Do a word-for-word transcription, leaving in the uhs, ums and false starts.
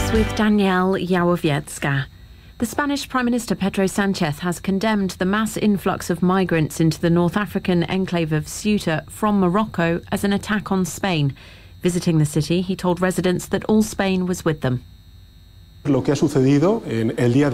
News with Danielle Yałowiecka. The Spanish Prime Minister Pedro Sánchez has condemned the mass influx of migrants into the North African enclave of Ceuta from Morocco as an attack on Spain. Visiting the city, he told residents that all Spain was with them. Lo que ha sucedido en el día